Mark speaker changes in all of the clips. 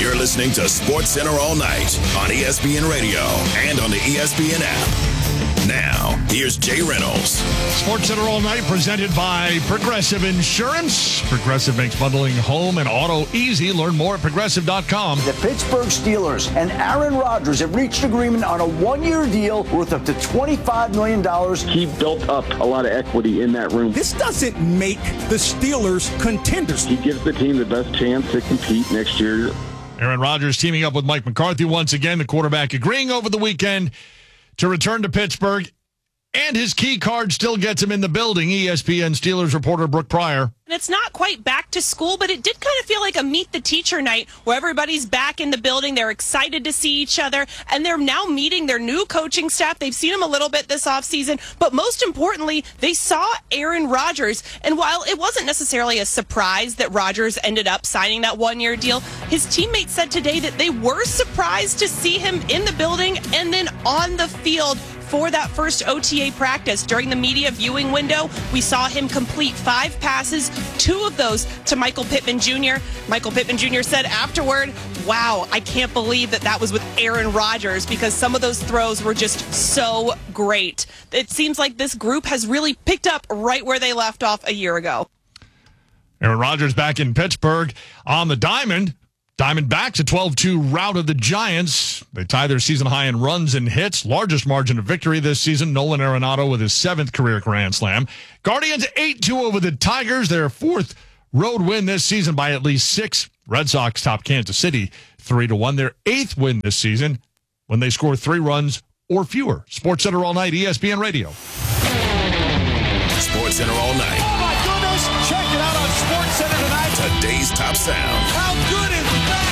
Speaker 1: You're listening to SportsCenter All Night on ESPN Radio and on the ESPN app. Now, here's Jay Reynolds.
Speaker 2: SportsCenter All Night presented by Progressive Insurance. Progressive makes bundling home and auto easy. Learn more at Progressive.com.
Speaker 3: The Pittsburgh Steelers and Aaron Rodgers have reached agreement on a one-year deal worth up to $25 million.
Speaker 4: He built up a lot of equity in that room.
Speaker 5: This doesn't make the Steelers contenders.
Speaker 4: He gives the team the best chance to compete next year.
Speaker 2: Aaron Rodgers teaming up with Mike McCarthy once again. The quarterback agreeing over the weekend to return to Pittsburgh, and his key card still gets him in the building. ESPN Steelers reporter Brooke Pryor.
Speaker 6: And it's not quite back to school, but it did kind of feel like a meet the teacher night where everybody's back in the building. They're excited to see each other, and they're now meeting their new coaching staff. They've seen him a little bit this offseason, but most importantly, they saw Aaron Rodgers. And while it wasn't necessarily a surprise that Rodgers ended up signing that one-year deal, his teammates said today that they were surprised to see him in the building and then on the field for that first OTA practice. During the media viewing window, we saw him complete 5 passes, 2 of those to Michael Pittman Jr. Michael Pittman Jr. said afterward, wow, I can't believe that was with Aaron Rodgers because some of those throws were just so great. It seems like this group has really picked up right where they left off a year ago.
Speaker 2: Aaron Rodgers back in Pittsburgh on the diamond. Diamondbacks, a 12-2 rout of the Giants. They tie their season high in runs and hits. Largest margin of victory this season. Nolan Arenado with his 7th career Grand Slam. Guardians 8-2 over the Tigers. Their 4th road win this season by at least 6. Red Sox top Kansas City 3-1. Their 8th win this season when they score 3 runs or fewer. SportsCenter All Night, ESPN Radio.
Speaker 1: SportsCenter All Night.
Speaker 5: Oh, my goodness. Check it out on SportsCenter tonight.
Speaker 1: Today's top sound.
Speaker 5: How good is that?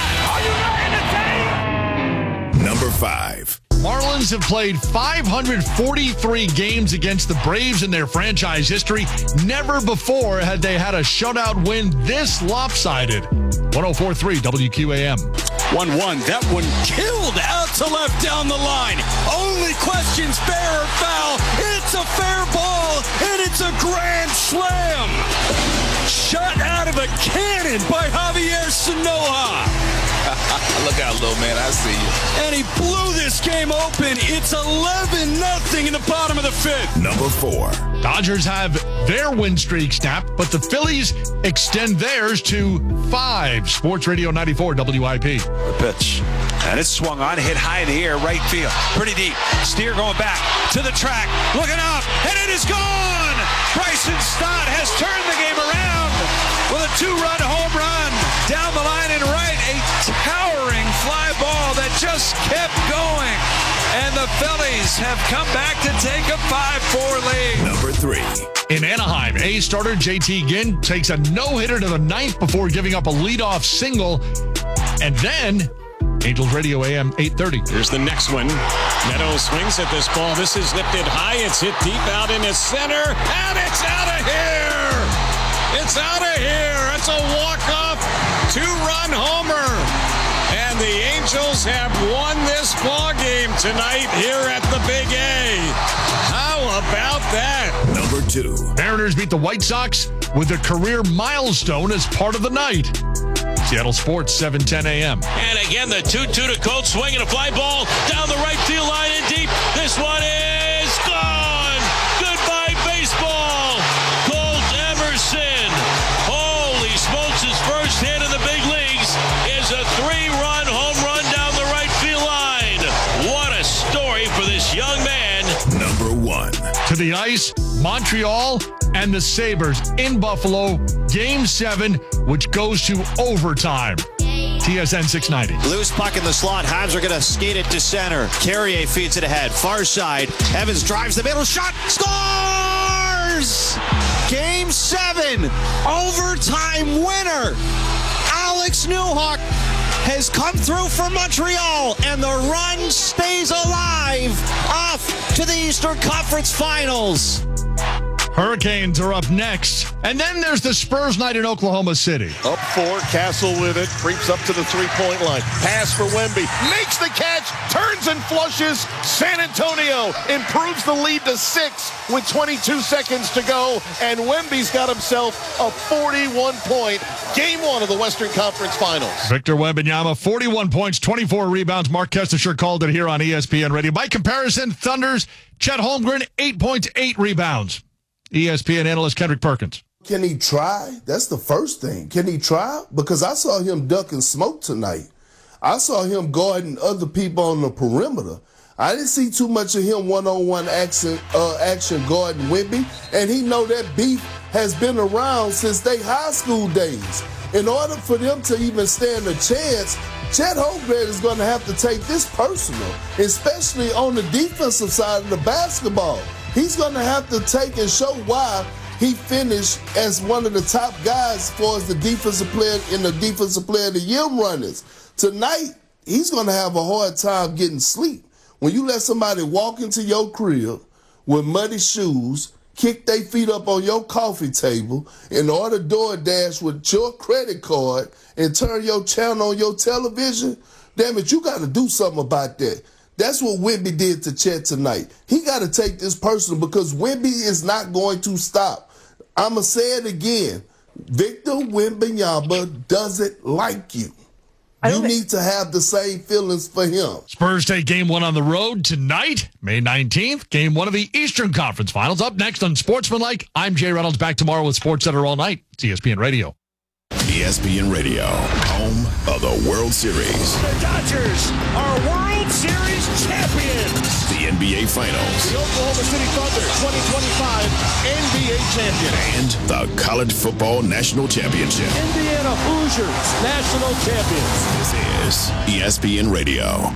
Speaker 5: Are you ready to take?
Speaker 1: Number 5.
Speaker 2: Marlins have played 543 games against the Braves in their franchise history. Never before had they had a shutout win this lopsided. 104.3 WQAM.
Speaker 5: 1-1. That one killed out to left down the line. Only questions, fair or foul. It's a fair ball, and it's a grand slam. Shot out of a cannon by Javier Sanoja.
Speaker 7: Look out, little man. I see you.
Speaker 5: And he blew this game open. It's 11-0 in the bottom of the 5th.
Speaker 1: Number 4.
Speaker 2: Dodgers have their win streak snapped, but the Phillies extend theirs to 5. Sports Radio 94 WIP.
Speaker 8: The pitch. And it's swung on, hit high in the air, right field. Pretty deep. Steer going back to the track. Looking up, and it is gone! Bryson Stott has turned the game around with a 2-run home run. Down the line and right, a towering fly ball that just kept going. And the Phillies have come back to take a 5-4 lead.
Speaker 1: Number 3.
Speaker 2: In Anaheim, A's starter JT Ginn takes a no-hitter to the 9th before giving up a leadoff single. And then Angels Radio AM 830.
Speaker 9: Here's the next one. Neto swings at this ball. This is lifted high. It's hit deep out in the center. And it's out of here. It's out of here. It's a walk-off 2-run homer. And the Angels have won this ball game tonight here at the Big A. How about that?
Speaker 1: Number 2.
Speaker 2: Mariners beat the White Sox with a career milestone as part of the night. Seattle Sports, 7:10 a.m.
Speaker 10: And again, the 2-2 to Colts, swinging a fly ball down the right field line and deep. This one is gone. Goodbye, baseball. Colt Emerson. Holy smokes, his first hit in the big leagues is a 3-run home run down the right field line. What a story for this young man.
Speaker 1: Number 1.
Speaker 2: To the ice, Montreal and the Sabres in Buffalo, Game 7, which goes to overtime. TSN 690.
Speaker 11: Loose puck in the slot. Habs are going to skate it to center. Carrier feeds it ahead. Far side. Evans drives the middle. Shot. Scores! Game 7. Overtime winner. Alex Newhook has come through for Montreal, and the run stays alive. Off to the Eastern Conference Finals.
Speaker 2: Hurricanes are up next. And then there's the Spurs night in Oklahoma City.
Speaker 12: Up 4, Castle with it, creeps up to the 3-point line. Pass for Wemby, makes the catch, turns and flushes. San Antonio improves the lead to 6 with 22 seconds to go, and Wemby's got himself a 41-point Game 1 of the Western Conference Finals.
Speaker 2: Victor Wembanyama, 41 points, 24 rebounds. Mark Kestecher called it here on ESPN Radio. By comparison, Thunder's Chet Holmgren, 8 points, 8 rebounds. ESPN analyst Kendrick Perkins.
Speaker 13: Can he try? That's the first thing. Can he try? Because I saw him ducking smoke tonight. I saw him guarding other people on the perimeter. I didn't see too much of him one-on-one action guarding Wemby, and he know that beef has been around since they high school days. In order for them to even stand a chance, Chet Holmgren is going to have to take this personal, especially on the defensive side of the basketball. He's going to have to take and show why he finished as one of the top guys as far as the defensive player in the Defensive Player of the Year runners. Tonight, he's going to have a hard time getting sleep. When you let somebody walk into your crib with muddy shoes, kick their feet up on your coffee table, and order DoorDash with your credit card and turn your channel on your television, damn it, you got to do something about that. That's what Wemby did to Chet tonight. He got to take this personal because Wemby is not going to stop. I'm going to say it again. Victor Wembanyama doesn't like you. You need to have the same feelings for him.
Speaker 2: Spurs take Game 1 on the road tonight, May 19th. Game 1 of the Eastern Conference Finals. Up next on Sportsmanlike, I'm Jay Reynolds, back tomorrow with SportsCenter all night. It's ESPN Radio.
Speaker 1: ESPN Radio, home of the World Series.
Speaker 5: The Dodgers are World Series champions.
Speaker 1: The NBA Finals.
Speaker 12: The Oklahoma City Thunder 2025 NBA champion.
Speaker 1: And the College Football National Championship.
Speaker 5: Indiana Hoosiers national champions.
Speaker 1: This is ESPN Radio.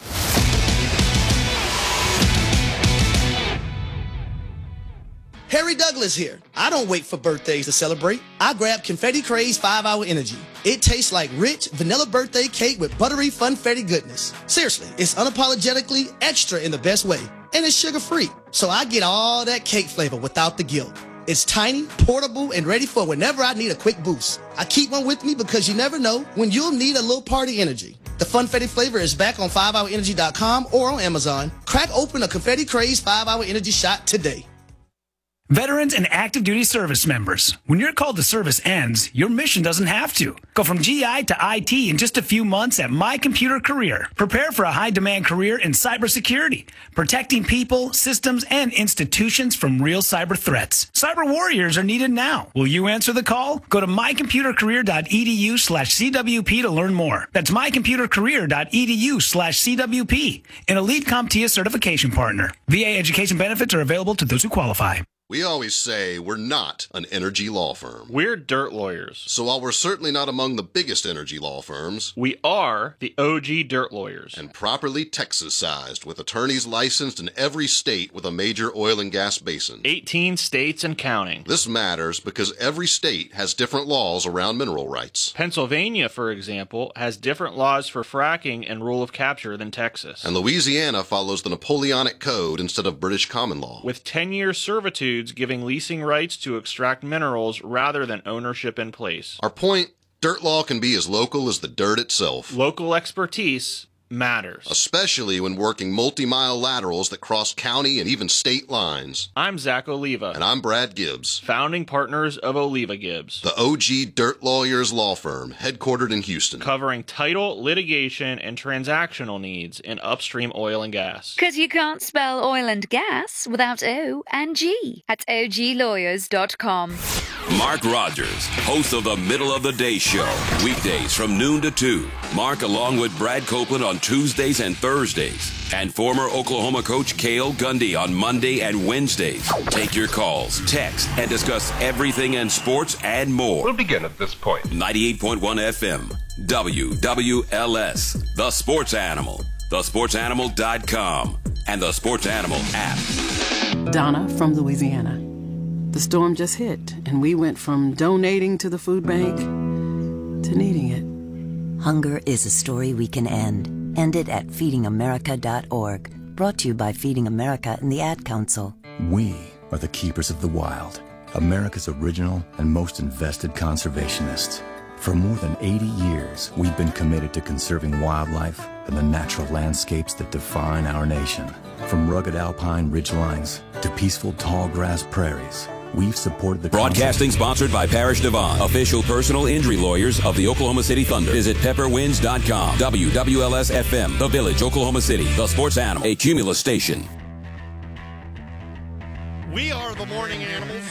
Speaker 14: Harry Douglas here. I don't wait for birthdays to celebrate. I grab Confetti Craze 5-Hour Energy. It tastes like rich vanilla birthday cake with buttery funfetti goodness. Seriously, it's unapologetically extra in the best way. And it's sugar-free, so I get all that cake flavor without the guilt. It's tiny, portable, and ready for whenever I need a quick boost. I keep one with me because you never know when you'll need a little party energy. The funfetti flavor is back on 5hourenergy.com or on Amazon. Crack open a Confetti Craze 5-Hour Energy shot today.
Speaker 15: Veterans and active duty service members, when your call to service ends, your mission doesn't have to. Go from GI to IT in just a few months at My Computer Career. Prepare for a high-demand career in cybersecurity, protecting people, systems, and institutions from real cyber threats. Cyber warriors are needed now. Will you answer the call? Go to mycomputercareer.edu/CWP to learn more. That's mycomputercareer.edu/CWP, an elite CompTIA certification partner. VA education benefits are available to those who qualify.
Speaker 16: We always say we're not an energy law firm.
Speaker 17: We're dirt lawyers.
Speaker 16: So while we're certainly not among the biggest energy law firms,
Speaker 17: we are the OG dirt lawyers.
Speaker 16: And properly Texas-sized, with attorneys licensed in every state with a major oil and gas basin.
Speaker 17: 18 states and counting.
Speaker 16: This matters because every state has different laws around mineral rights.
Speaker 17: Pennsylvania, for example, has different laws for fracking and rule of capture than Texas.
Speaker 16: And Louisiana follows the Napoleonic Code instead of British common law.
Speaker 17: With 10-year servitude giving leasing rights to extract minerals rather than ownership in place.
Speaker 16: Our point, dirt law can be as local as the dirt itself.
Speaker 17: Local expertise matters.
Speaker 16: Especially when working multi-mile laterals that cross county and even state lines.
Speaker 17: I'm Zach Oliva.
Speaker 16: And I'm Brad Gibbs.
Speaker 17: Founding partners of Oliva Gibbs.
Speaker 16: The OG Dirt Lawyers law firm, headquartered in Houston.
Speaker 17: Covering title, litigation, and transactional needs in upstream oil and gas.
Speaker 18: Because you can't spell oil and gas without O and G at oglawyers.com.
Speaker 19: Mark Rogers, host of the Middle of the Day Show. Weekdays from noon to 2. Mark along with Brad Copeland on Tuesdays and Thursdays. And former Oklahoma coach Cale Gundy on Monday and Wednesdays. Take your calls, text, and discuss everything in sports and more.
Speaker 20: We'll begin at this point.
Speaker 19: 98.1 FM, WWLS, The Sports Animal, thesportsanimal.com, and the Sports Animal app.
Speaker 21: Donna from Louisiana. The storm just hit, and we went from donating to the food bank to needing it.
Speaker 22: Hunger is a story we can end. End it at feedingamerica.org. Brought to you by Feeding America and the Ad Council.
Speaker 23: We are the keepers of the wild, America's original and most invested conservationists.
Speaker 3: For more than 80 years, we've been committed to conserving wildlife and the natural landscapes that define our nation. From rugged alpine ridgelines to peaceful tall grass prairies, we've supported the
Speaker 19: Broadcasting sponsored by Parrish Devon, official personal injury lawyers of the Oklahoma City Thunder. Visit pepperwinds.com. WWLS FM, The Village, Oklahoma City, the sports animal, a Cumulus station.
Speaker 20: We are the Morning Animals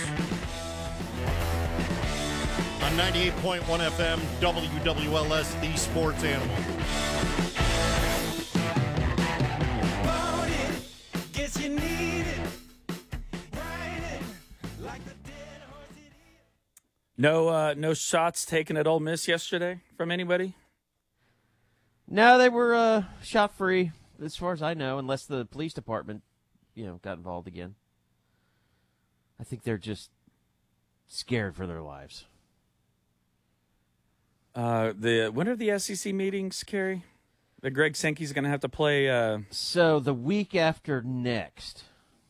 Speaker 20: on 98.1 FM, WWLS, the sports animal.
Speaker 23: Guess you need it.
Speaker 24: No shots taken at Ole Miss yesterday from anybody?
Speaker 25: No, they were shot-free, as far as I know, unless the police department, got involved again. I think they're just scared for their lives.
Speaker 24: When are the SEC meetings, Kerry? That Greg Sankey's going to have to play.
Speaker 25: So the week after next.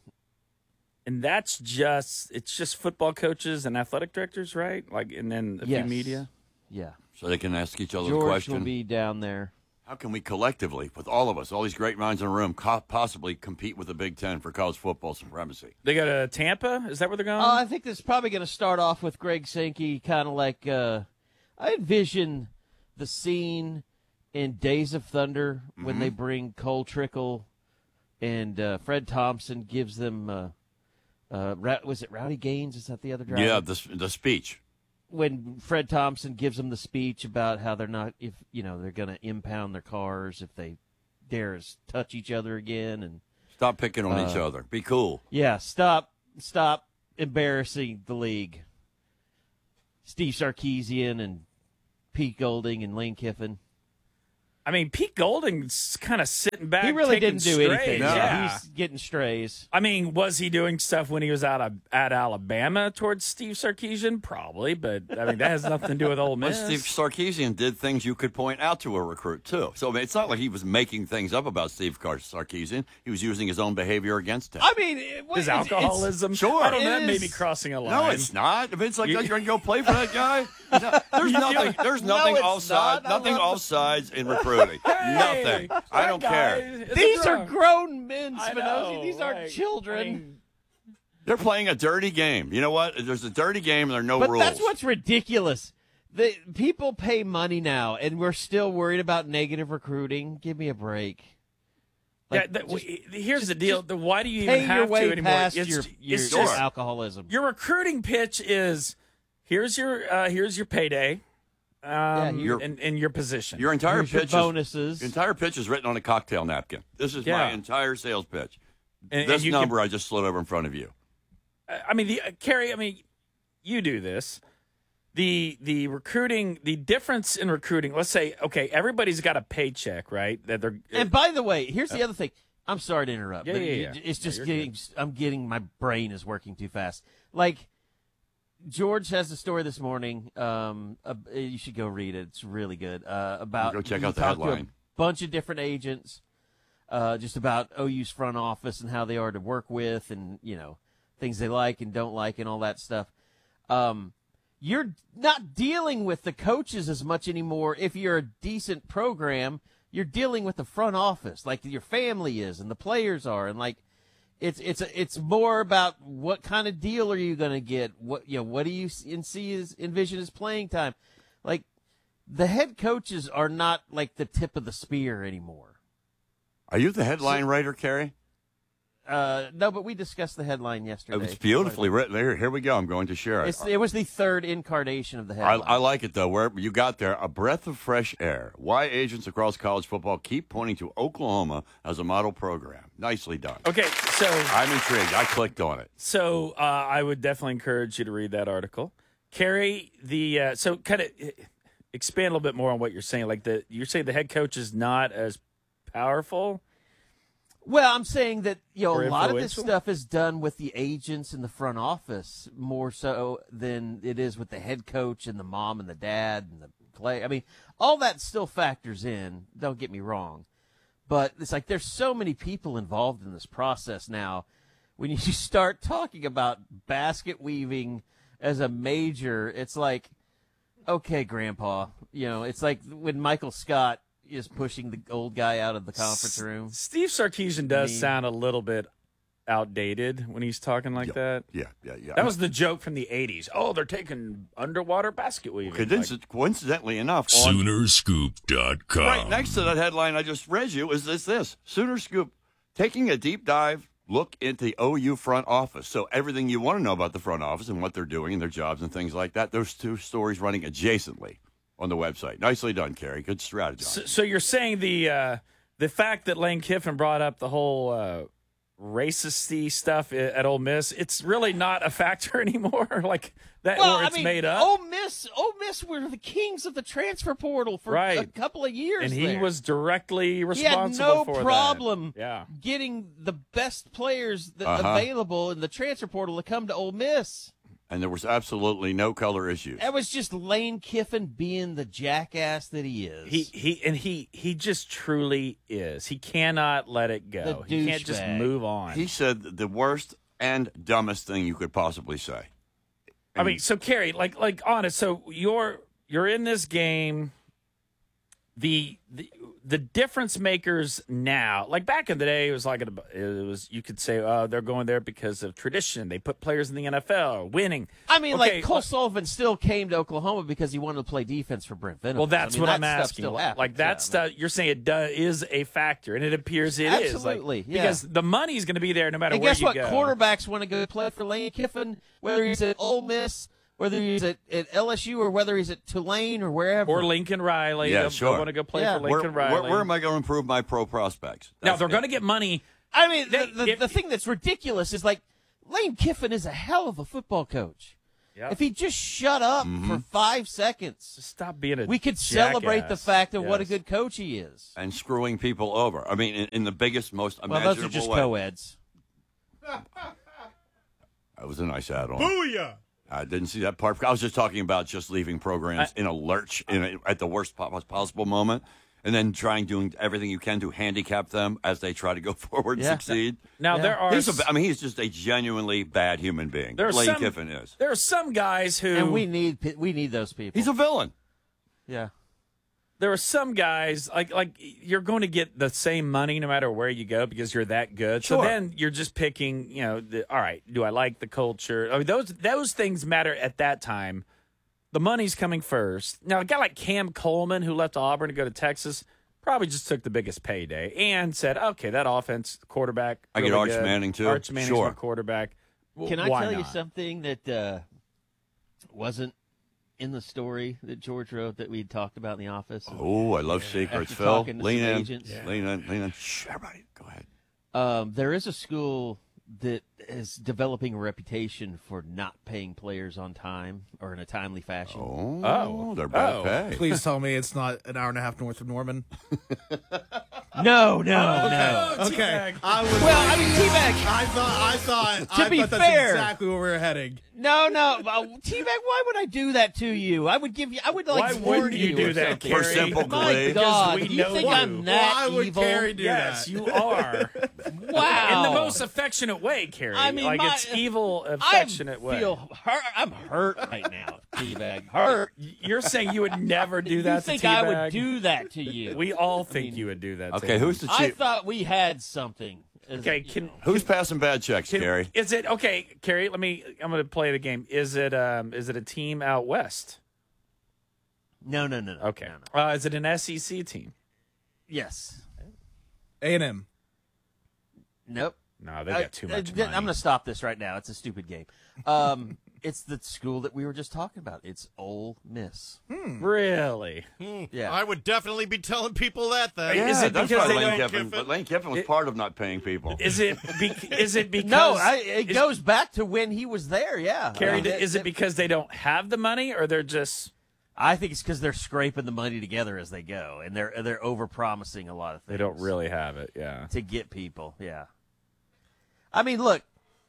Speaker 24: And it's just football coaches and athletic directors, right? And then a few media?
Speaker 25: Yeah.
Speaker 26: So they can ask each other
Speaker 25: George
Speaker 26: the question.
Speaker 25: Will be down there.
Speaker 26: How can we collectively, with all of us, all these great minds in the room, possibly compete with the Big Ten for college football supremacy?
Speaker 24: They go to Tampa? Is that where they're going?
Speaker 25: I think this is probably going to start off with Greg Sankey, kind of like I envision the scene in Days of Thunder when they bring Cole Trickle and Fred Thompson gives them was it Rowdy Gaines? Is that the other driver?
Speaker 26: Yeah, the speech.
Speaker 25: When Fred Thompson gives them the speech about how they're not, they're going to impound their cars if they dare touch each other again, and
Speaker 26: stop picking on each other. Be cool.
Speaker 25: Yeah, stop embarrassing the league. Steve Sarkisian and Pete Golding and Lane Kiffin.
Speaker 24: I mean, Pete Golding's kind of sitting back.
Speaker 25: He really didn't do
Speaker 24: strays.
Speaker 25: anything.
Speaker 24: No.
Speaker 25: Yeah, he's getting strays.
Speaker 24: I mean, was he doing stuff when he was at Alabama towards Steve Sarkisian? Probably, but I mean that has nothing to do with Ole Miss.
Speaker 26: Well, Steve Sarkisian did things you could point out to a recruit too. So I mean, it's not like he was making things up about Steve Sarkisian. He was using his own behavior against him.
Speaker 25: I mean,
Speaker 24: his alcoholism.
Speaker 26: Sure,
Speaker 24: I don't know. That may be crossing a line.
Speaker 26: No, it's not. I mean, it's like you're going to go play for that guy. There's nothing. There's nothing offside. Nothing offsides in recruiting. Nothing. I don't care.
Speaker 25: These are grown men, Spinozzi. These aren't children.
Speaker 26: They're playing a dirty game. You know what? There's a dirty game and there are no rules.
Speaker 25: But that's what's ridiculous. The people pay money now, and we're still worried about negative recruiting. Give me a break.
Speaker 24: Here's the deal. Why do you even have
Speaker 25: your way
Speaker 24: to anymore?
Speaker 25: past
Speaker 24: It's
Speaker 25: your
Speaker 24: just
Speaker 25: alcoholism.
Speaker 24: Your recruiting pitch is here's your payday. And your position.
Speaker 26: Your entire pitch
Speaker 25: bonuses.
Speaker 26: Your entire pitch is written on a cocktail napkin. This is my entire sales pitch. This number I just slid over in front of you.
Speaker 24: I mean, Kerry. I mean, you do this. The recruiting, the difference in recruiting. Let's say, okay, everybody's got a paycheck, right? That they're.
Speaker 25: And by the way, here's the other thing. I'm sorry to interrupt.
Speaker 24: Yeah.
Speaker 25: It's just getting. My brain is working too fast. Like. George has a story this morning. You should go read it. It's really good. About
Speaker 26: go check out the
Speaker 25: headline.
Speaker 26: headline.
Speaker 25: To a bunch of different agents, just about OU's front office and how they are to work with, and things they like and don't like, and all that stuff. You're not dealing with the coaches as much anymore. If you're a decent program, you're dealing with the front office, like your family is, and the players are, and like. It's more about what kind of deal are you going to get? What do you envision as playing time? Like the head coaches are not like the tip of the spear anymore.
Speaker 26: Are you the headline writer, Kerry?
Speaker 25: No, but we discussed the headline yesterday.
Speaker 26: It was beautifully written. Here we go. I'm going to share it.
Speaker 25: It was the third incarnation of the headline.
Speaker 26: I like it, though. Where you got there, a breath of fresh air. Why agents across college football keep pointing to Oklahoma as a model program. Nicely done.
Speaker 24: Okay, so
Speaker 26: I'm intrigued. I clicked on it.
Speaker 24: So I would definitely encourage you to read that article. Kerry, so kind of expand a little bit more on what you're saying. Like you're saying the head coach is not as powerful.
Speaker 25: Well, I'm saying that a lot of this stuff is done with the agents in the front office more so than it is with the head coach and the mom and the dad and the play. I mean, all that still factors in. Don't get me wrong, but it's like there's so many people involved in this process now. When you start talking about basket weaving as a major, it's like, okay, Grandpa. It's like when Michael Scott is pushing the old guy out of the conference room.
Speaker 24: Steve Sarkisian does sound a little bit outdated when he's talking like that.
Speaker 26: Yeah.
Speaker 24: That was the joke from the 80s. Oh, they're taking underwater basket weaving.
Speaker 26: Coincidentally enough,
Speaker 1: Soonerscoop.com.
Speaker 26: right next to that headline I just read you is this. Sooner Scoop taking a deep dive look into the OU front office. So everything you want to know about the front office and what they're doing and their jobs and things like that, those two stories running adjacently on the website. Nicely done, Kerry. Good strategy.
Speaker 24: So you're saying the fact that Lane Kiffin brought up the whole racist-y stuff at Ole Miss, it's really not a factor anymore? Like that, or it's made up?
Speaker 25: Ole Miss were the kings of the transfer portal for a couple of years.
Speaker 24: And he was directly responsible for that.
Speaker 25: He had no problem
Speaker 24: Yeah.
Speaker 25: getting the best players available in the transfer portal to come to Ole Miss.
Speaker 26: And there was absolutely no color issues.
Speaker 25: That was just Lane Kiffin being the jackass that he is.
Speaker 24: He just truly is. He cannot let it go. He can't just move on.
Speaker 26: He said the worst and dumbest thing you could possibly say.
Speaker 24: I mean, so Kerry, like honest. So you're in this game. The difference makers now, like back in the day, it was you could say, oh, they're going there because of tradition. They put players in the NFL, winning.
Speaker 25: I mean, like Cole Sullivan still came to Oklahoma because he wanted to play defense for Brent Venables.
Speaker 24: Well, that's what I'm asking.
Speaker 25: Still happens.
Speaker 24: Like that stuff, you're saying is a factor, and it appears it is.
Speaker 25: Absolutely,
Speaker 24: because the money's going to be there no matter
Speaker 25: and
Speaker 24: where
Speaker 25: guess what?
Speaker 24: you go.
Speaker 25: Quarterbacks want to go play for Lane Kiffin, whether he's at Ole Miss, whether he's at LSU, or whether he's at Tulane or wherever.
Speaker 24: Or Lincoln Riley.
Speaker 26: Yeah, sure.
Speaker 24: I want to go play for Lincoln Riley.
Speaker 26: Where am I going to improve my pro prospects?
Speaker 24: Now, they're going to get money.
Speaker 25: I mean, the thing that's ridiculous is, like, Lane Kiffin is a hell of a football coach.
Speaker 24: Yep.
Speaker 25: If he just shut up for 5 seconds,
Speaker 24: just stop being
Speaker 25: we could celebrate the fact of what a good coach he is.
Speaker 26: And screwing people over. I mean, in the biggest, most imaginable way.
Speaker 25: Those are just co-eds.
Speaker 26: That was a nice add-on.
Speaker 24: Booyah!
Speaker 26: I didn't see that part. I was just talking about just leaving programs in a lurch at the worst possible moment, and then doing everything you can to handicap them as they try to go forward and succeed.
Speaker 24: Now there are.
Speaker 26: He's just a genuinely bad human being. Lane Kiffin is.
Speaker 24: There are some guys who,
Speaker 25: and we need those people.
Speaker 26: He's a villain.
Speaker 25: Yeah.
Speaker 24: There are some guys like you're going to get the same money no matter where you go because you're that good.
Speaker 26: Sure.
Speaker 24: So then you're just picking, all right, do I like the culture? I mean, those things matter at that time. The money's coming first. Now, a guy like Cam Coleman, who left Auburn to go to Texas, probably just took the biggest payday and said, okay, that offense, quarterback.
Speaker 26: I get Arch Manning, too.
Speaker 24: Arch Manning's my quarterback.
Speaker 25: Can I tell you something that wasn't in the story that George wrote that we talked about in the office?
Speaker 26: Oh, I love secrets,
Speaker 25: After
Speaker 26: Phil.
Speaker 25: talking to
Speaker 26: Lean
Speaker 25: some
Speaker 26: in.
Speaker 25: agents.
Speaker 26: Lean in. Shh, everybody, go ahead.
Speaker 25: There is a school that is developing a reputation for not paying players on time or in a timely fashion.
Speaker 26: Oh, they're bad pay.
Speaker 4: Please tell me it's not an hour and a half north of Norman.
Speaker 25: No.
Speaker 4: Okay.
Speaker 25: Teabag. I
Speaker 4: thought.
Speaker 25: To be
Speaker 4: that's
Speaker 25: fair,
Speaker 4: exactly where we were heading.
Speaker 25: No. Teabag, why would I do that to you? I would
Speaker 24: Why wouldn't you do that, Kerry?
Speaker 26: For simple
Speaker 25: My
Speaker 26: glee.
Speaker 25: God,
Speaker 24: we
Speaker 25: do you
Speaker 24: know
Speaker 25: think
Speaker 24: you.
Speaker 25: I'm that
Speaker 4: Why would
Speaker 25: evil?
Speaker 4: Kerry do
Speaker 24: Yes,
Speaker 4: that?
Speaker 24: you are.
Speaker 25: Wow.
Speaker 24: In the most affectionate way, Kerry.
Speaker 25: I mean,
Speaker 24: it's evil, affectionate way.
Speaker 25: I'm hurt right now, Teabag. Hurt.
Speaker 24: You're saying you would never do that
Speaker 25: You think
Speaker 24: to Teabag?
Speaker 25: I would do that to you?
Speaker 24: We all think you would do that to
Speaker 26: Okay,
Speaker 24: him.
Speaker 26: who's the
Speaker 25: I
Speaker 26: chief?
Speaker 25: thought we had something.
Speaker 24: Okay,
Speaker 26: Who's passing bad checks, Kerry?
Speaker 24: Is it okay, Kerry? I'm going to play the game. Is it a team out west?
Speaker 25: No.
Speaker 24: Okay.
Speaker 25: No.
Speaker 24: Is it an SEC team?
Speaker 25: Yes.
Speaker 4: A&M.
Speaker 25: Nope.
Speaker 24: No, they got too much money.
Speaker 25: I'm going to stop this right now. It's a stupid game. It's the school that we were just talking about. It's Ole Miss.
Speaker 24: Really?
Speaker 25: Yeah.
Speaker 20: I would definitely be telling people that then.
Speaker 26: Yeah,
Speaker 24: Is it
Speaker 26: that's
Speaker 24: because
Speaker 26: why
Speaker 24: they
Speaker 26: Lane
Speaker 24: don't-
Speaker 26: Kiffin, but Lane Kiffin was part of not paying people.
Speaker 24: Is it because
Speaker 25: No, it goes back to when he was there. Yeah.
Speaker 24: Kerry, is it because they don't have the money, or they're just?
Speaker 25: I think it's because they're scraping the money together as they go, and they're overpromising a lot of things.
Speaker 24: They don't really have it. Yeah.
Speaker 25: To get people. Yeah. I mean, look.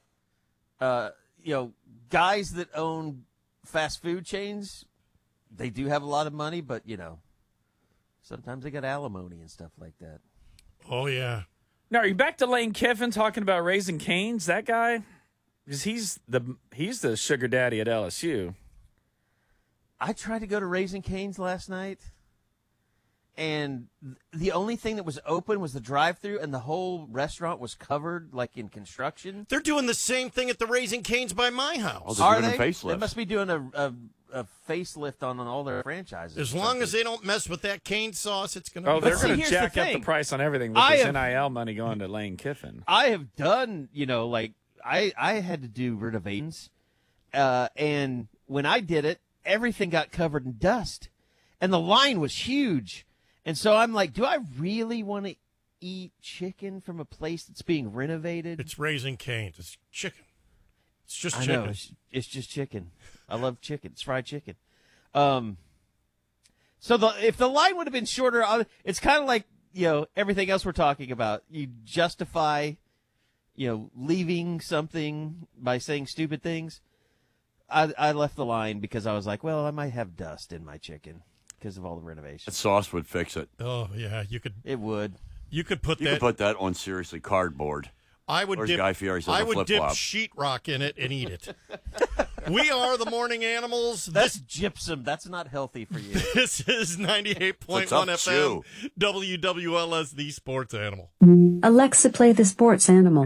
Speaker 25: Guys that own fast food chains, they do have a lot of money, but sometimes they got alimony and stuff like that.
Speaker 20: Oh, yeah.
Speaker 24: Now, are you back to Lane Kiffin talking about raising canes? That guy, because he's the sugar daddy at LSU.
Speaker 25: I tried to go to Raising Cane's last night, and the only thing that was open was the drive-thru, and the whole restaurant was covered, like, in construction.
Speaker 20: They're doing the same thing at the Raising Cane's by my house.
Speaker 25: Oh, are they? They must be doing a facelift on all their franchises.
Speaker 20: As long as they don't mess with that cane sauce, it's going to be
Speaker 24: Oh, they're
Speaker 20: fine.
Speaker 24: going to jack up the price on everything with this NIL money going to Lane Kiffin.
Speaker 25: I have done, like, I had to do renovations, and when I did it, everything got covered in dust, and the line was huge. And so I'm like, do I really want to eat chicken from a place that's being renovated?
Speaker 20: It's Raising Cane's. It's chicken. It's just
Speaker 25: I
Speaker 20: chicken.
Speaker 25: know, it's just chicken. I love chicken. It's fried chicken. So if the line would have been shorter, it's kind of like, everything else we're talking about. You justify, leaving something by saying stupid things. I left the line because I was like, well, I might have dust in my chicken because of all the renovations.
Speaker 26: That sauce would fix it.
Speaker 20: Oh, yeah, you could.
Speaker 25: It would.
Speaker 20: You could put
Speaker 26: that on, seriously, cardboard.
Speaker 20: I would
Speaker 26: or
Speaker 20: dip,
Speaker 26: Guy Fieri says
Speaker 20: I
Speaker 26: a
Speaker 20: would dip
Speaker 26: flip-flop.
Speaker 20: sheetrock in it and eat it. We are the Morning Animals.
Speaker 25: That's gypsum. That's not healthy for you.
Speaker 20: This is 98.1 FM, WWLS, the Sports Animal.
Speaker 6: Alexa, play the Sports Animal.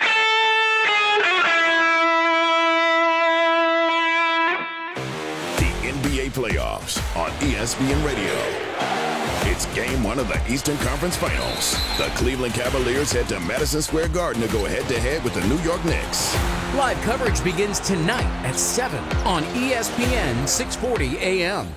Speaker 1: The NBA playoffs on ESPN Radio. It's game 1 of the Eastern Conference Finals. The Cleveland Cavaliers head to Madison Square Garden to go head-to-head with the New York Knicks.
Speaker 7: Live coverage begins tonight at 7 on ESPN 640 AM.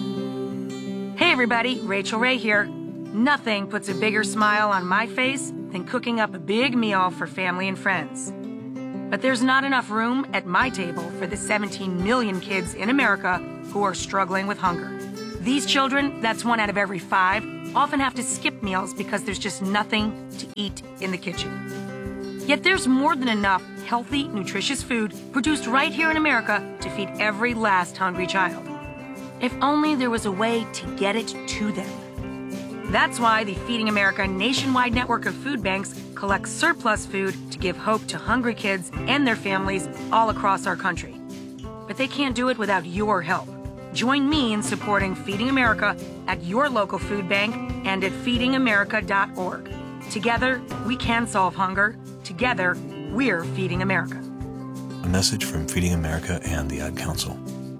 Speaker 8: Hey everybody, Rachel Ray here. Nothing puts a bigger smile on my face than cooking up a big meal for family and friends. But there's not enough room at my table for the 17 million kids in America who are struggling with hunger. These children, that's 1 out of every 5, often have to skip meals because there's just nothing to eat in the kitchen. Yet there's more than enough healthy, nutritious food produced right here in America to feed every last hungry child. If only there was a way to get it to them. That's why the Feeding America nationwide network of food banks collects surplus food to give hope to hungry kids and their families all across our country. But they can't do it without your help. Join me in supporting Feeding America at your local food bank and at feedingamerica.org. Together, we can solve hunger. Together, we're Feeding America.
Speaker 9: A message from Feeding America and the Ad Council.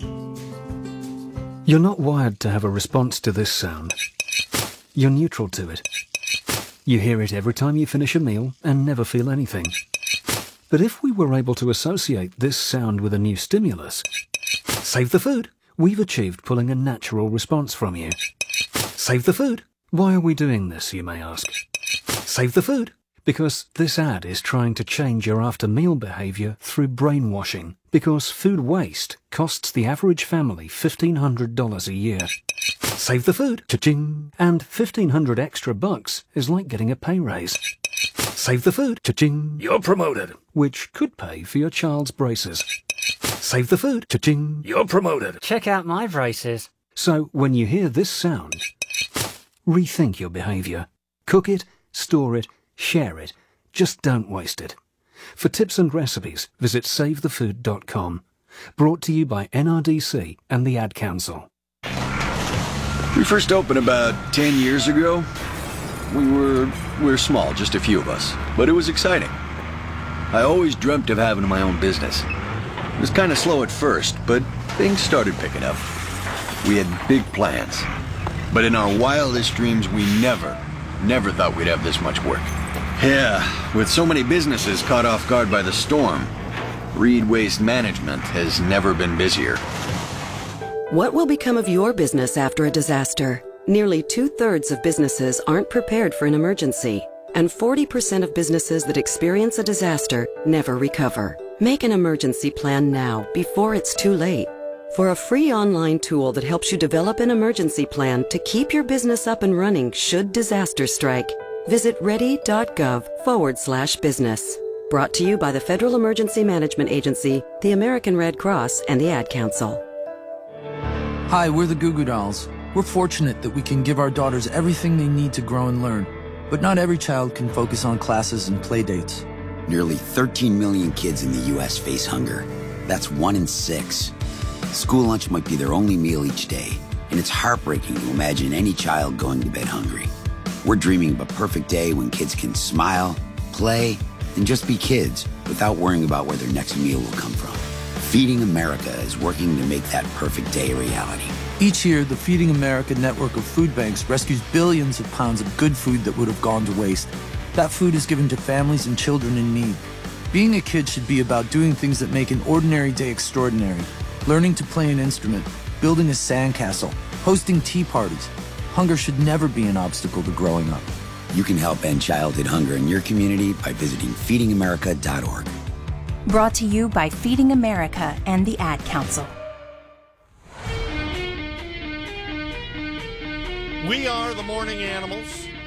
Speaker 10: You're not wired to have a response to this sound. You're neutral to it. You hear it every time you finish a meal and never feel anything. But if we were able to associate this sound with a new stimulus, save the food. We've achieved pulling a natural response from you. Save the food. Why are we doing this, you may ask? Save the food. Because this ad is trying to change your after-meal behavior through brainwashing. Because food waste costs the average family $1,500 a year. Save the food. Cha-ching. And $1,500 extra bucks is like getting a pay raise. Save the food. Cha-ching. You're promoted. Which could pay for your child's braces. Save the food. Cha-ching. You're promoted.
Speaker 11: Check out my braces.
Speaker 10: So when you hear this sound, rethink your behavior. Cook it, store it, share it. Just don't waste it. For tips and recipes, visit SaveTheFood.com. Brought to you by NRDC and the Ad Council.
Speaker 27: We first opened about 10 years ago. We were small, just a few of us, but it was exciting. I always dreamt of having my own business. It was kind of slow at first, but things started picking up. We had big plans, but in our wildest dreams, we never thought we'd have this much work. Yeah, with so many businesses caught off guard by the storm, Reed Waste Management has never been busier.
Speaker 22: What will become of your business after a disaster? Nearly 2/3 of businesses aren't prepared for an emergency, and 40% of businesses that experience a disaster never recover. Make an emergency plan now, before it's too late. For a free online tool that helps you develop an emergency plan to keep your business up and running should disaster strike, visit ready.gov/business. Brought to you by the Federal Emergency Management Agency, the American Red Cross, and the Ad Council.
Speaker 28: Hi, we're the Goo Goo Dolls. We're fortunate that we can give our daughters everything they need to grow and learn. But not every child can focus on classes and play dates.
Speaker 29: Nearly 13 million kids in the U.S. face hunger. That's 1 in 6.
Speaker 2: School lunch might be their only meal each day, and it's heartbreaking to imagine any child going to bed hungry. We're dreaming of a perfect day when kids can smile, play, and just be kids without worrying about where their next meal will come from. Feeding America is working to make that perfect day a reality.
Speaker 28: Each year, the Feeding America network of food banks rescues billions of pounds of good food that would have gone to waste. That food is given to families and children in need. Being a kid should be about doing things that make an ordinary day extraordinary. Learning to play an instrument, building a sandcastle, hosting tea parties. Hunger should never be an obstacle to growing up.
Speaker 2: You can help end childhood hunger in your community by visiting feedingamerica.org.
Speaker 5: Brought to you by Feeding America and the Ad Council.
Speaker 20: We are the Morning Animals.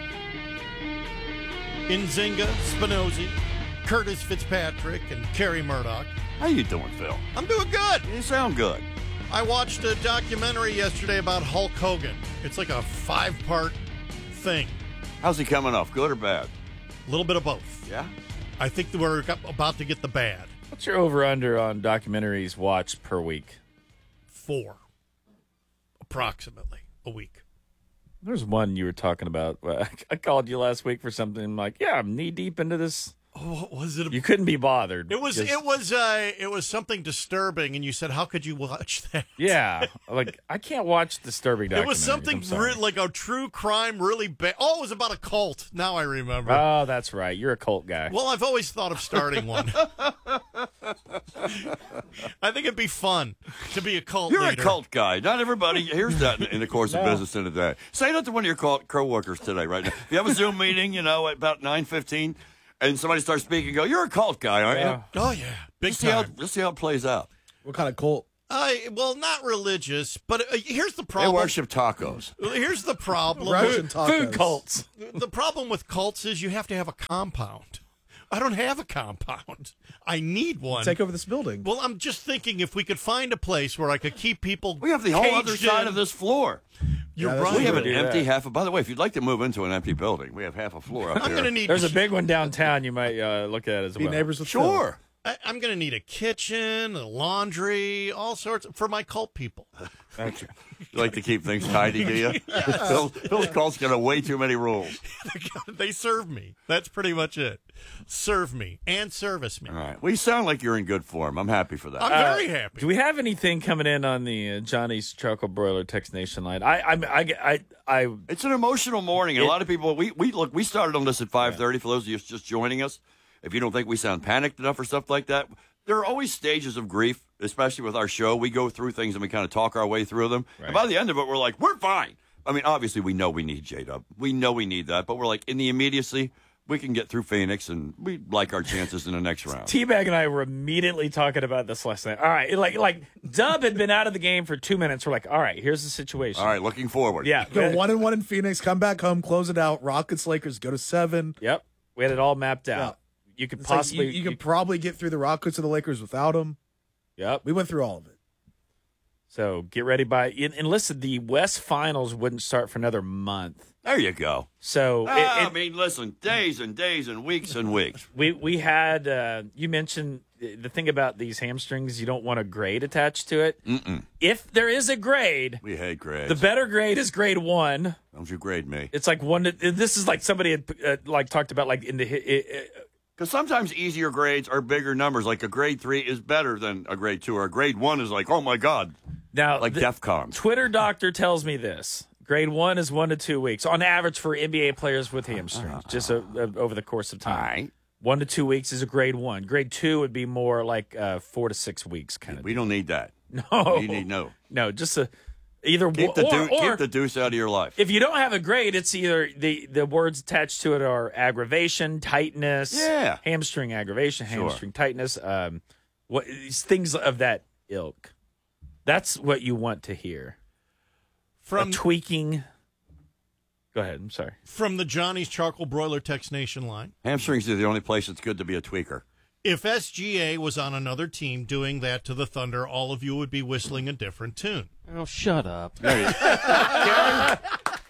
Speaker 20: Nzinga, Spinozzi, Curtis Fitzpatrick, and Kerry Murdoch.
Speaker 26: How you doing, Phil?
Speaker 20: I'm doing good.
Speaker 26: You sound good.
Speaker 20: I watched a documentary yesterday about Hulk Hogan. It's like a 5-part thing.
Speaker 26: How's he coming off, good or bad?
Speaker 20: A little bit of both.
Speaker 26: Yeah?
Speaker 20: I think that we're about to get the bad.
Speaker 24: What's your over-under on documentaries watched per week?
Speaker 20: 4. Approximately a week.
Speaker 24: There's one you were talking about. I called you last week for something. I'm like, yeah, I'm knee-deep into this.
Speaker 20: Oh, what was it?
Speaker 24: You couldn't be bothered.
Speaker 20: It was something disturbing, and you said, "How could you watch that?"
Speaker 24: Yeah, like I can't watch disturbing documentaries.
Speaker 20: It was something like a true crime, really bad. Oh, it was about a cult. Now I remember.
Speaker 24: Oh, that's right. You're a cult guy.
Speaker 20: Well, I've always thought of starting one. I think it'd be fun to be a cult
Speaker 26: You're
Speaker 20: leader.
Speaker 26: a cult guy. Not everybody hears that in the course of business in a day. Say that to one of your co-workers today, right now. If you have a Zoom meeting, at about 9:15, and somebody starts speaking, go, you're a cult guy, aren't you?
Speaker 20: Oh, yeah. Big time.
Speaker 26: Let's see how it plays out.
Speaker 4: What kind of cult?
Speaker 20: Well, not religious, but here's the problem.
Speaker 26: They worship tacos.
Speaker 20: Here's the problem.
Speaker 24: Food cults.
Speaker 20: The problem with cults is you have to have a compound. I don't have a compound. I need one.
Speaker 4: Take over this building.
Speaker 20: Well, I'm just thinking if we could find a place where I could keep people.
Speaker 26: We have the whole other side of this floor.
Speaker 20: You're right.
Speaker 26: We have an empty half. By the way, if you'd like to move into an empty building, we have half a floor up there.
Speaker 24: There's a big one downtown you might look at as well.
Speaker 4: Be neighbors with
Speaker 26: Sure.
Speaker 20: I'm going to need a kitchen, a laundry, all sorts for my cult people.
Speaker 26: Thank you. You like to keep things tidy, do you?
Speaker 20: Yes.
Speaker 26: Phil's cult's got way too many rules.
Speaker 20: They serve me. That's pretty much it. Serve me and service me.
Speaker 26: All right. Well, you sound like you're in good form. I'm happy for that.
Speaker 20: I'm very happy.
Speaker 24: Do we have anything coming in on the Johnny's Charcoal Broiler Text Nation line?
Speaker 26: It's an emotional morning. And a lot of people, we started on this at 5:30. For those of you just joining us, if you don't think we sound panicked enough or stuff like that, there are always stages of grief, especially with our show. We go through things and we kind of talk our way through them. Right. And by the end of it, we're like, we're fine. I mean, obviously, we know we need J-Dub. We know we need that. But we're like, in the immediacy, we can get through Phoenix, and we like our chances in the next round.
Speaker 24: T-Bag and I were immediately talking about this last night. All right, like Dub had been out of the game for 2 minutes. We're like, all right, here's the situation.
Speaker 26: All right, looking forward.
Speaker 24: Yeah.
Speaker 4: Go 1-1 in Phoenix, come back home, close it out. Rockets, Lakers, go to 7.
Speaker 24: Yep. We had it all mapped out.
Speaker 4: Yeah.
Speaker 24: You could
Speaker 4: It's
Speaker 24: possibly...
Speaker 4: like you could probably get through the Rockets or the Lakers without them.
Speaker 24: Yep.
Speaker 4: We went through all of it.
Speaker 24: So get ready and listen, the West Finals wouldn't start for another month.
Speaker 26: There you go.
Speaker 24: So
Speaker 26: I mean, listen, days and days and weeks and weeks.
Speaker 24: We had you mentioned the thing about these hamstrings. You don't want a grade attached to it.
Speaker 26: Mm-mm.
Speaker 24: If there is a grade,
Speaker 26: we hate grades.
Speaker 24: The better grade is grade 1.
Speaker 26: Don't you grade me?
Speaker 24: It's like one. This is like somebody had like talked about like in the.
Speaker 26: Because sometimes easier grades are bigger numbers. Like a grade 3 is better than a grade 2, or a grade 1 is like, oh my god,
Speaker 24: now
Speaker 26: like DEFCON.
Speaker 24: Twitter doctor tells me this. Grade 1 is 1 to 2 weeks on average for NBA players with hamstrings, just over the course of time.
Speaker 26: Right.
Speaker 24: 1 to 2 weeks is a grade 1. Grade 2 would be more like 4 to 6 weeks kind of.
Speaker 26: We don't need that.
Speaker 24: No,
Speaker 26: we need
Speaker 24: no, just either
Speaker 26: keep the deuce out of your life.
Speaker 24: If you don't have a grade, it's either the words attached to it are aggravation, tightness, hamstring aggravation, hamstring tightness, things of that ilk. That's what you want to hear. From tweaking. Go ahead. I'm sorry.
Speaker 20: From the Johnny's Charcoal Broiler Text Nation line.
Speaker 26: Hamstrings are the only place it's good to be a tweaker.
Speaker 20: If SGA was on another team doing that to the Thunder, all of you would be whistling a different tune.
Speaker 25: Oh, shut up.
Speaker 26: There you go.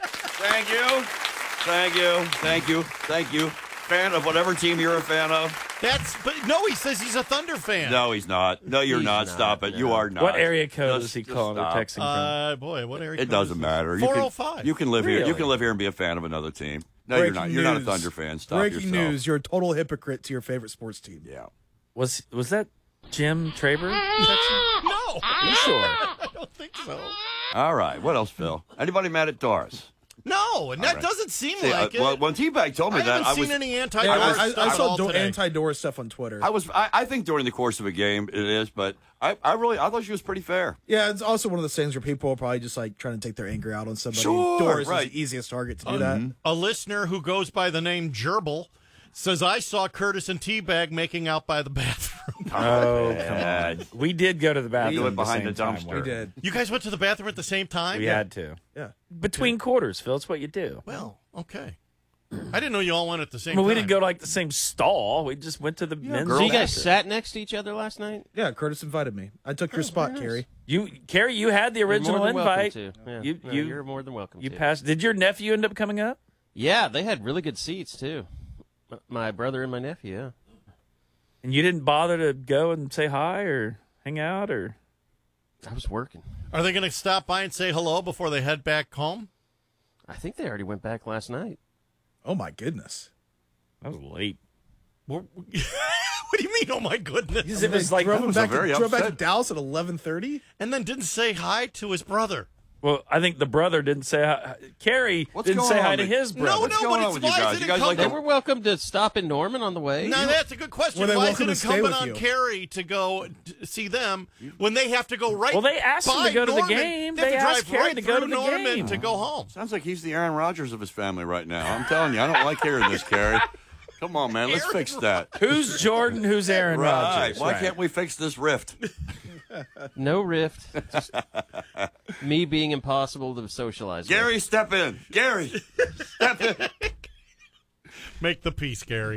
Speaker 26: Thank you. Fan of whatever team you're a fan of.
Speaker 20: But no, he says he's a Thunder fan.
Speaker 26: No, he's not. No, you're not. Stop it. You are not.
Speaker 24: What area code is he calling or texting from?
Speaker 20: Boy, what area
Speaker 26: It
Speaker 20: code
Speaker 26: doesn't
Speaker 20: is
Speaker 26: matter.
Speaker 20: 405.
Speaker 26: You can live here.
Speaker 24: Really?
Speaker 26: You can live here and be a fan of another team. No, you're not. You're not a Thunder fan. Stop
Speaker 4: Breaking
Speaker 26: yourself.
Speaker 4: news. You're a total hypocrite to your favorite sports team.
Speaker 26: Yeah.
Speaker 24: Was that Jim Traber?
Speaker 20: No.
Speaker 24: You sure?
Speaker 20: I don't think so.
Speaker 26: All right. What else, Phil? Anybody mad at Doris?
Speaker 20: No, and that
Speaker 26: right.
Speaker 20: doesn't seem
Speaker 26: See,
Speaker 20: like it.
Speaker 26: Well, when T-Bag told me
Speaker 20: I
Speaker 26: that,
Speaker 20: haven't
Speaker 26: I
Speaker 20: seen any
Speaker 4: Yeah,
Speaker 20: anti-Doris
Speaker 4: I
Speaker 20: stuff
Speaker 4: saw
Speaker 20: today.
Speaker 4: anti-Doris stuff on Twitter.
Speaker 26: I think during the course of a game it is, but I thought she was pretty fair.
Speaker 4: Yeah, it's also one of those things where people are probably just like trying to take their anger out on somebody.
Speaker 26: Sure,
Speaker 4: Doris
Speaker 26: right.
Speaker 4: is the easiest target to do that.
Speaker 20: A listener who goes by the name Gerbil says, I saw Curtis and T-Bag making out by the bathroom.
Speaker 24: Oh, come on. We did go to the bathroom.
Speaker 26: We went behind
Speaker 24: at
Speaker 26: the
Speaker 24: same time,
Speaker 26: dumpster.
Speaker 4: We did.
Speaker 20: You guys went to the bathroom at the same time?
Speaker 24: We had to.
Speaker 4: Yeah.
Speaker 24: Between quarters, Phil. It's what you do.
Speaker 20: Well, okay. I didn't know you all went at the same
Speaker 24: I mean,
Speaker 20: time.
Speaker 24: we didn't go to like the same stall. We just went to the men's.
Speaker 25: So you guys
Speaker 24: bathroom.
Speaker 25: sat next to each other last night?
Speaker 4: Yeah, Curtis invited me. I took your spot, Carrie.
Speaker 24: Carrie, you had the original
Speaker 25: You're more than
Speaker 24: invite.
Speaker 25: welcome to. Yeah.
Speaker 24: You,
Speaker 25: No,
Speaker 24: you,
Speaker 25: you're more than welcome
Speaker 24: You
Speaker 25: to.
Speaker 24: passed. Did your nephew end up coming up?
Speaker 25: Yeah, they had really good seats, too. My brother and my nephew, yeah.
Speaker 24: And you didn't bother to go and say hi or hang out or?
Speaker 25: I was working.
Speaker 20: Are they going to stop by and say hello before they head back home?
Speaker 25: I think they already went back last night.
Speaker 4: Oh, my goodness.
Speaker 24: That was late.
Speaker 20: What do you mean, oh my goodness?
Speaker 24: It was like
Speaker 4: drove back to
Speaker 26: upset.
Speaker 4: Dallas at 11:30?
Speaker 20: And then didn't say hi to his brother.
Speaker 24: Well, I think the brother didn't say hi. Carrie
Speaker 26: What's
Speaker 24: didn't
Speaker 26: going
Speaker 24: say hi
Speaker 26: on
Speaker 24: to
Speaker 26: with-
Speaker 24: his brother.
Speaker 26: What's going on with you guys? You guys like
Speaker 25: They
Speaker 26: to
Speaker 25: were welcome to stop in Norman on the way.
Speaker 20: No, that's a good question.
Speaker 4: Were they
Speaker 20: Why is
Speaker 4: welcome
Speaker 20: it
Speaker 4: to stay
Speaker 20: incumbent
Speaker 4: with
Speaker 20: on
Speaker 4: you?
Speaker 20: Carrie to go see them when they have to go right
Speaker 24: Well, they asked him
Speaker 20: by
Speaker 24: to go to the
Speaker 20: Norman?
Speaker 24: game.
Speaker 20: They have
Speaker 24: They
Speaker 20: to
Speaker 24: asked
Speaker 20: drive
Speaker 24: Carrie
Speaker 20: right
Speaker 24: to go to
Speaker 20: through
Speaker 24: the
Speaker 20: Norman
Speaker 24: game.
Speaker 20: to go home.
Speaker 26: Sounds like he's the Aaron Rodgers of his family right now. I'm telling you, I don't like hearing this, Carrie. Come on, man. Let's fix that.
Speaker 24: Who's Jordan? Who's Aaron
Speaker 26: Right.
Speaker 24: Rodgers?
Speaker 26: Why can't we fix this rift?
Speaker 25: No rift. Just me being impossible to socialize with.
Speaker 26: Gary, step in. Gary, step in.
Speaker 20: Make the peace, Gary.